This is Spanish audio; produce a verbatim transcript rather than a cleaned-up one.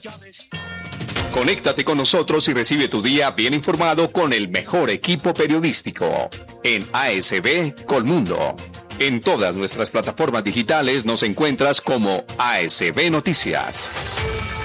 Conéctate con nosotros y recibe tu día bien informado con el mejor equipo periodístico en A S B Colmundo. En todas nuestras plataformas digitales nos encuentras como A S B Noticias.